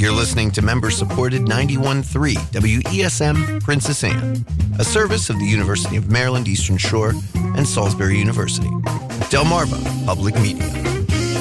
You're listening to member-supported 91.3 WESM Princess Anne, a service of the University of Maryland Eastern Shore and Salisbury University. Delmarva Public Media.